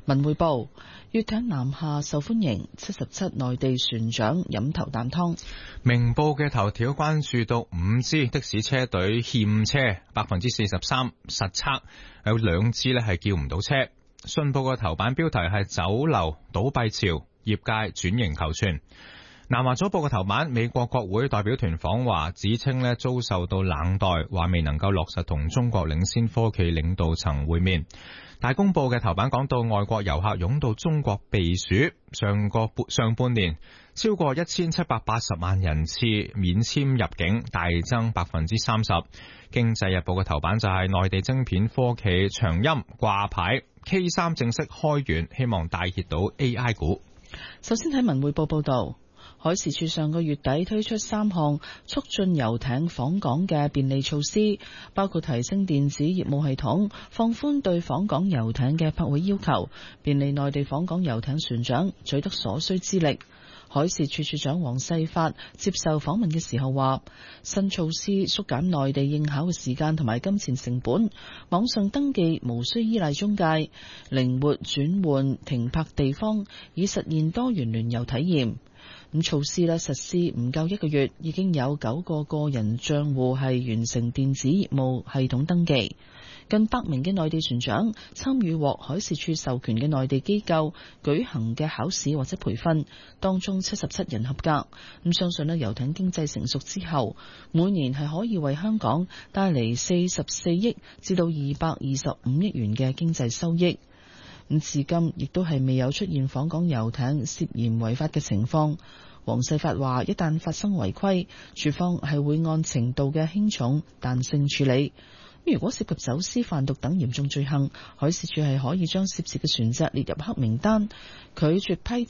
文匯報：粵艇南下受歡迎，77內地船長飲頭啖湯。 明報嘅頭條關注到5支的士車隊欠車，43%實測有2支呢係叫唔到車。信報嘅頭版標題係酒樓倒閉潮，業界轉型求存。南華早報嘅頭版，美國國會代表團訪華，指稱呢遭受到冷待，話未能夠落實同中國領先科技領導層會面。大公報嘅頭版講到外國遊客湧到中國避暑，上半年超過1780萬人次免簽入境，大增30%。經濟日報嘅頭版就係內地晶片科企長鑫掛牌 K3 正式開源，希望帶挈到 AI 股。 首先睇文匯報報道。海事處上個月底推出3項促進遊艇訪港嘅便利措施，包括提升電子業務系統、放寬對訪港遊艇嘅泊位要求、便利內地訪港遊艇船長取得所需資歷。海事處處長黃世發接受訪問嘅時候話，新措施縮減內地應考嘅時間同埋金錢成本，網上登記無需依賴中介，靈活轉換停泊地方，以實現多元聯遊體驗。咁措施實施唔夠1個月，已經有9個個人賬戶係完成電子業務系統登記。近100名嘅內地船長參與獲海事處授權嘅內地機構舉行嘅考試或者培訓，當中77人合格。咁相信遊艇經濟成熟之後，每年係可以為香港帶嚟44億至到225億元嘅經濟收益。咁至今亦都係未有出現訪港遊艇涉嫌違法嘅情況。黃世發話，一旦發生違規，處方係會按程度嘅輕重彈性處理。如果涉及走私、販毒等嚴重罪行，海事處係可以將涉事嘅船隻列入黑名單，拒絕批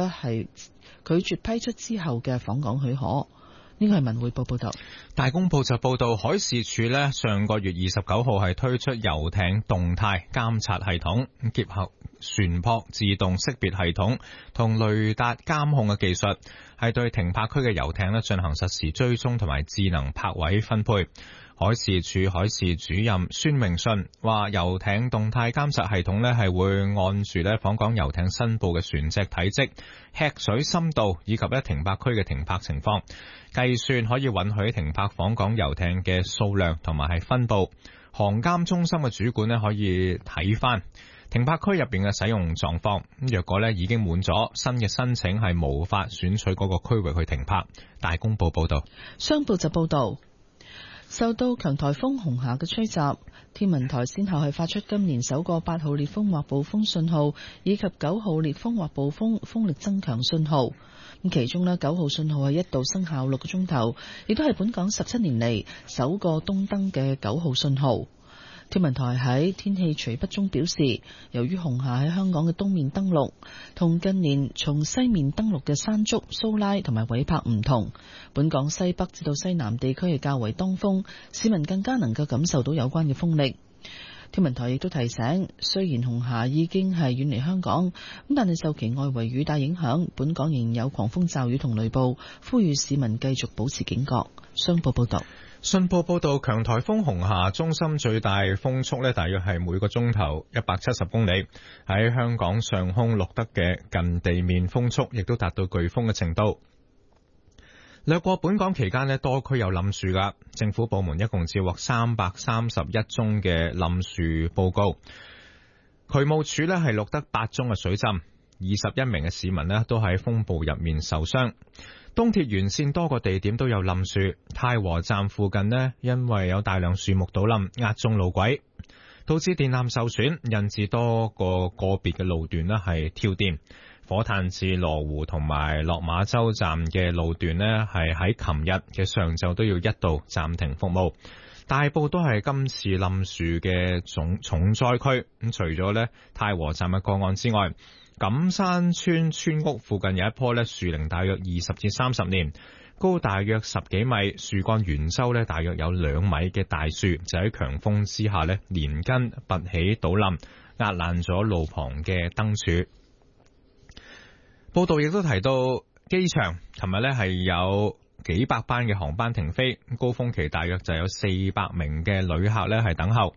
出之後嘅訪港許可。呢個係文匯報報道。 大公報就報道，海事處上個月29號係推出遊艇動態監察系統，結合船舶自動識別系統同雷達監控嘅技術，係對停泊區嘅遊艇進行實時追蹤同埋智能泊位分配。海事處海事主任孫明信話，遊艇動態監察系統係會按住訪港遊艇申報嘅船隻體積、吃水深度以及停泊區嘅停泊情況，計算可以允許停泊訪港遊艇嘅數量同埋係分佈。航監中心嘅主管可以睇翻停泊區入邊嘅使用狀況，若果已經滿咗，新嘅申請係無法選取嗰個區域去停泊。大公報報道。 商報就報道，受到強颱風紅霞嘅吹襲，天文台先後係發出今年首個8號烈風或暴風信號，以及9號烈風或暴風風力增強信號。咁其中9號信號係一度生效6個鐘頭，亦都係本港17年嚟首個東登嘅9號信號。天文台喺天氣隨筆中表示，由於紅霞喺香港嘅東面登陸，同近年從西面登陸嘅山竹、蘇拉同埋韋柏唔同，本港西北至到西南地區係較為當風，市民更加能夠感受到有關嘅風力。天文台亦都提醒，雖然紅霞已經係遠離香港，但係受其外圍雨帶影響，本港仍有狂風驟雨同雷暴，呼籲市民繼續保持警覺。商報報道。 信報報道，強颱風紅霞中心最大風速大約係每個鐘頭170公里，喺香港上空錄得嘅近地面風速亦都達到颶風嘅程度。掠過本港期間多區有冧樹㗎，政府部門一共接獲331宗嘅冧樹報告，渠務署係錄得8宗嘅水浸，21名嘅市民都喺風暴入面受傷。東鐵沿線多個地點都有冧樹，太和站附近因為有大量樹木倒冧，壓中路軌，導致電纜受損，引致多個別嘅路段係跳電。火炭至羅湖同埋落馬洲站嘅路段係喺琴日嘅上晝都要一度暫停服務。大埔都係今次冧樹嘅重災區。咁除咗太和站嘅個案之外，錦山村村屋附近有一棵樹齡大約20至30年，高大約10幾米，樹幹圓周大約有2米嘅大樹，就喺強風之下連根拔起倒冧，壓爛咗路旁嘅燈柱。報道亦都提到，機場琴日係有幾百班嘅航班停飛，高峰期大約就有400名嘅旅客係等候。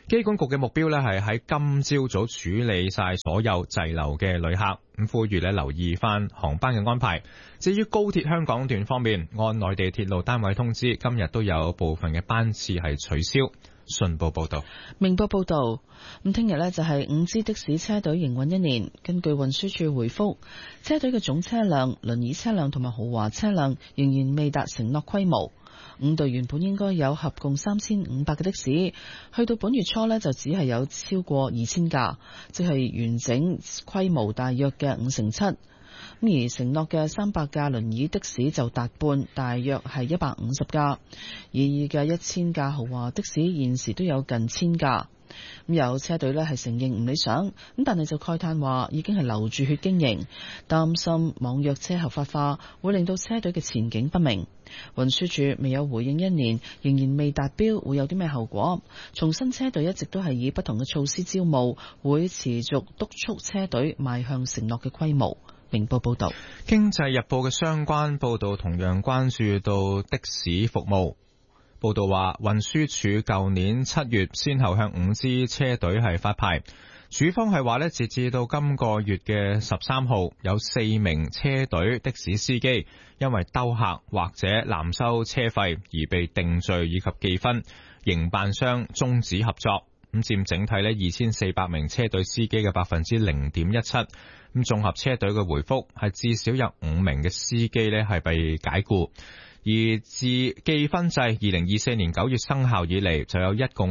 機管局嘅目標呢係喺今朝早處理晒所有滯留嘅旅客，咁呼籲呢留意翻航班嘅安排。至於高鐵香港段方面，按內地鐵路單位通知，今日都有部分嘅班次係取消。信報報道。 明報報道，咁聽日呢就係5支的士車隊營運1年。根據運輸署回覆，車隊嘅總車輛、輪椅車輛同埋豪華車輛仍然未達承諾規模。5隊原本應該有合共3500嘅的士，去到本月初呢就只係有超過2000架，即係完整規模大約嘅7%。而承諾嘅300架輪椅的士就達半，大約係150架。而嘅1000架豪華的士現時都有近1000架。有車隊呢係承認唔理想，但係就慨嘆話已經係流住血經營，擔心網約車合法化會令到車隊嘅前景不明。運輸署未有回應1年仍然未達標會有啲咩後果。重申車隊一直都係以不同嘅措施招募，會持續督促車隊邁向承諾嘅規模。明報報道。 經濟日報嘅相關報道同樣關注到的士服務。報道話，運輸署舊年7月先後向5支車隊係發牌，署方係話截至到今個月嘅13號，有4名車隊的士司機因為兜客或者濫收車費而被定罪以及記分，營辦商終止合作。咁佔整體2400名車隊司機嘅 0.17%。咁綜合車隊嘅回覆係至少有5名嘅司機係被解僱。而自記分制2024年9月生效以嚟，就有一共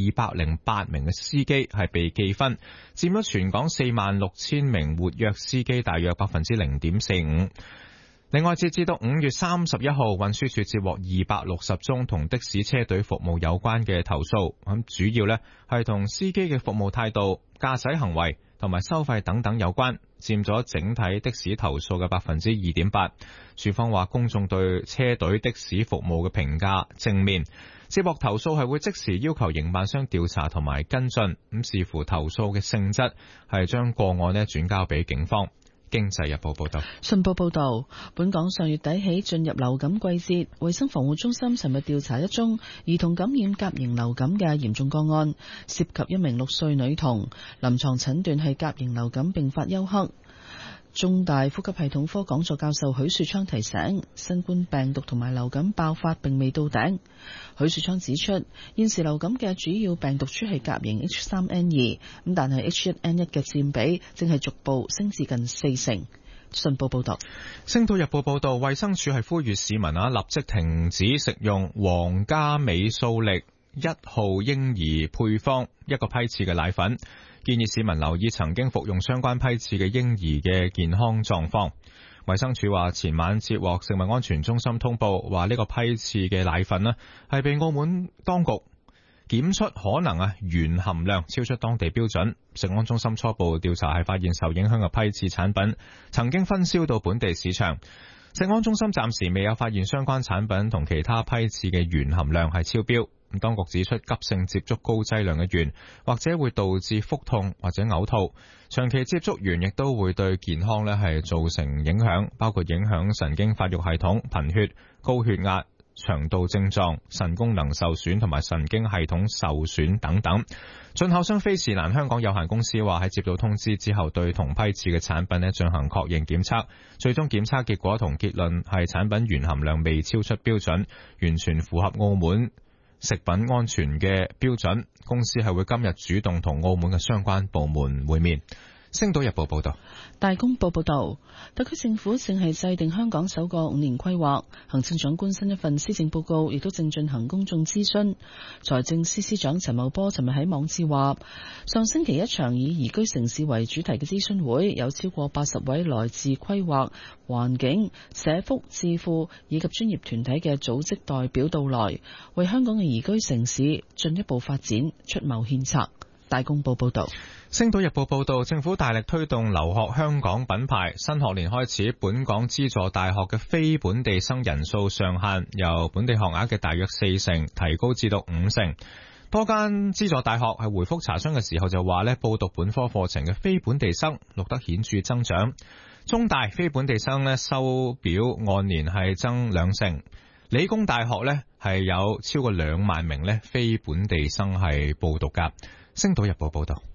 208名嘅司機係被記分，佔咗全港46000名活躍司機大約 0.45%。另外，截至到5月31號，運輸署接獲260宗同的士車隊服務有關嘅投訴，咁主要係同司機嘅服務態度、駕駛行為同埋收費等等有關，佔咗整體的士投訴嘅 2.8%。署方話，公眾對車隊的士服務嘅評價正面，接獲投訴係會即時要求營辦商調查同埋跟進，咁視乎投訴嘅性質，係將個案轉交俾警方。經濟日報報道。 信報報道，本港上月底起進入流感季節，衛生防護中心尋日調查一宗兒童感染甲型流感嘅嚴重個案，涉及1名6歲女童，臨床診斷係甲型流感併發休克。中大呼吸系統科講座教授許樹昌提醒，新冠病毒同埋流感爆發並未到頂。許樹昌指出，現時流感嘅主要病毒株係甲型 H3N2， 但係 H1N1 嘅佔比正係逐步升至近40%。信報報道。 星島日報報道，衛生署係呼籲市民立即停止食用皇家美素力1號嬰兒配方一個批次嘅奶粉，建議市民留意曾經服用相關批次嘅嬰兒嘅健康狀況。衛生署話，前晚接獲食物安全中心通報，話呢個批次嘅奶粉係被澳門當局檢出可能鉛含量超出當地標準。食安中心初步調查係發現受影響嘅批次產品曾經分銷到本地市場。食安中心暫時未有發現相關產品同其他批次嘅鉛含量係超標。當局指出，急性接觸高劑量嘅鉛或者會導致腹痛或者嘔吐，長期接觸鉛亦都會對健康係造成影響，包括影響神經發育系統、貧血、高血壓、腸道症狀、腎功能受損同埋神經系統受損等等。進口商菲士蘭香港有限公司話，喺接到通知之後，對同批次嘅產品進行確認檢測，最終檢測結果同結論係產品鉛含量未超出標準，完全符合澳門食品安全嘅標準。公司係會今日主動同澳門嘅相關部門會面。星島日報報道。 大公報報道，特區政府正係制定香港首個5年規劃，行政長官新一份施政報告亦都正進行公眾諮詢。財政司司長陳茂波尋日喺網誌話，上星期一場以宜居城市為主題嘅諮詢會，有超過80位來自規劃、環境、社福、智庫以及專業團體嘅組織代表到來，為香港嘅宜居城市進一步發展出謀獻策。大公報報道。 星島日報報道，政府大力推動留學香港品牌，新學年開始，本港資助大學嘅非本地生人數上限由本地學額嘅大約40%提高至到50%。多間資助大學係回覆查詢嘅時候就話報讀本科課程嘅非本地生錄得顯著增長。中大非本地生收表按年係增2成。 理工大學呢係有超過2萬名呢非本地生係報讀㗎。星島日報報道。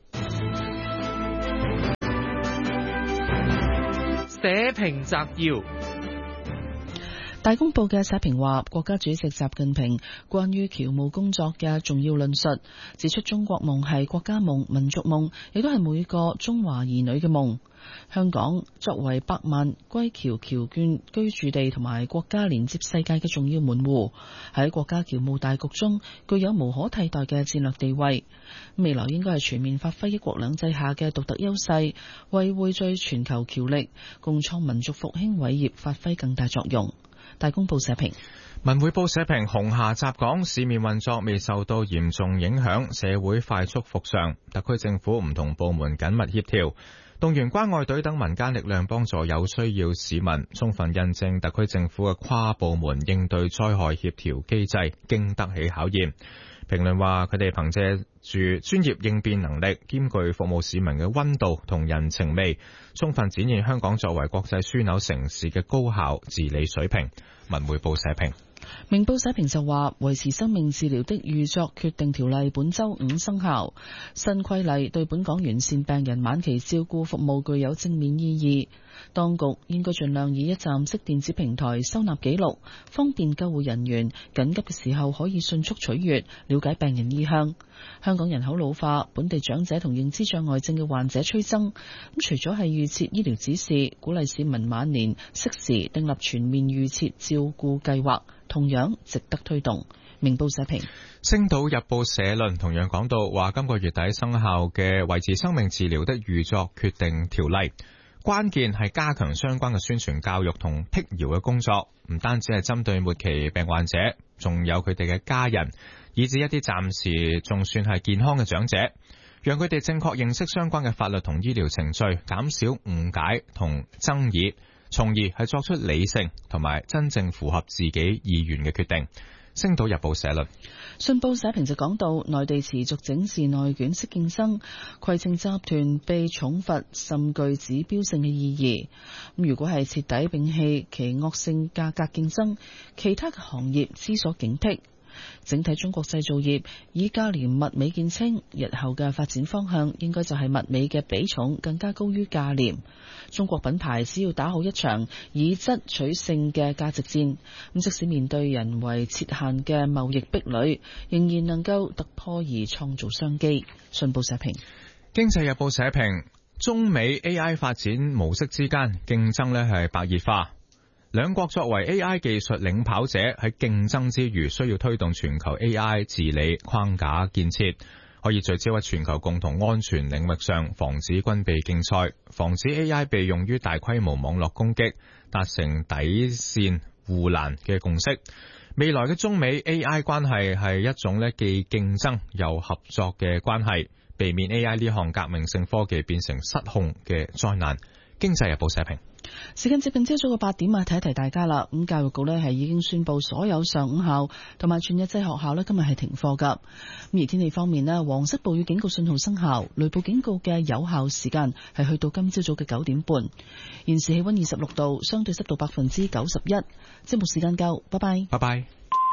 社評摘要。 大公報嘅社評話，國家主席習近平關於僑務工作嘅重要論述，指出中國夢係國家夢、民族夢，亦都係每個中華兒女嘅夢。香港作為百萬歸僑僑眷居住地同埋國家連接世界嘅重要門戶，喺國家僑務大局中具有無可替代嘅戰略地位。未來應該係全面發揮一國兩制下嘅獨特優勢，為匯聚全球僑力，共創民族復興偉業發揮更大作用。大公報社評。 文匯報社評，紅霞襲港，市面運作未受到嚴重影響，社會快速復常，特區政府唔同部門緊密協調，動員關愛隊等民間力量幫助有需要市民，充分印證特區政府嘅跨部門應對災害協調機制經得起考驗。評論話，佢哋憑借住專業應變能力，兼具服務市民嘅溫度同人情味，充分展現香港作為國際樞紐城市嘅高效治理水平。文匯報社評。 明報社評就話，維持生命治療的預作決定條例本周5生效，新規例對本港完善病人晚期照顧服務具有正面意義。當局應該盡量以一站式電子平台收納記錄，方便救護人員緊急嘅時候可以迅速取閱，了解病人意向。香港人口老化，本地長者同認知障礙症嘅患者趨增，除咗係預設醫療指示，鼓勵市民晚年適時訂立全面預設照顧計劃，同樣值得推動。明報社評。 星島日報社論同樣講到話，今個月底生效嘅維持生命治療的預作決定條例，關鍵係加強相關嘅宣傳教育同辟謠嘅工作，唔單止係針對末期病患者，仲有佢哋嘅家人，以至一啲暫時仲算係健康嘅長者，讓佢哋正確認識相關嘅法律同醫療程序，減少誤解同爭議，從而係作出理性同埋真正符合自己意願嘅決定。星島日報社論。 信報社評就講到，內地持續整治內卷式競爭，攜程集團被重罰甚具指標性嘅意義。如果係徹底摒棄其惡性價格競爭，其他嘅行業知所警惕。整體中國製造業以價廉物美見稱，日後嘅發展方向應該就係物美嘅比重更加高於價廉。中國品牌只要打好一場以質取勝嘅價值戰，咁即使面對人為設限嘅貿易壁壘，仍然能夠突破而創造商機。信報社評。 經濟日報社評，中美 AI 發展模式之間競爭呢係白熱化。兩國作為 AI 技術領跑者，喺競爭之餘，需要推動全球 AI 治理框架建設，可以聚焦喺全球共同安全領域上，防止軍備競賽，防止 AI 被用於大規模網絡攻擊，達成底線護欄嘅共識。未來嘅中美 AI 關係係一種既競爭又合作嘅關係，避免 AI 呢項革命性科技變成失控嘅災難。經濟日報社評。 時間接近朝早嘅8點啊，提一提大家啦。咁教育局呢係已經宣布所有上午校同埋全日制學校呢今日係停課噶。咁而天氣方面呢，黃色暴雨警告信號生效，雷暴警告嘅有效時間係去到今朝早嘅9點半。現時氣溫26度，相對濕度91%。節目時間夠，拜拜。 拜拜。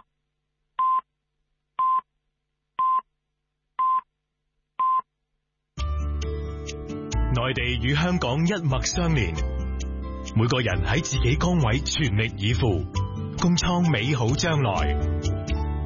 內地與香港一脈相連，每個人喺自己崗位全力以赴，共創美好將來。